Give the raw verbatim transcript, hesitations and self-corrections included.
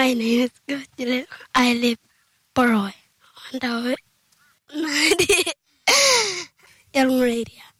My name is Gojile. I live Poroy. On the ninety Young Radio.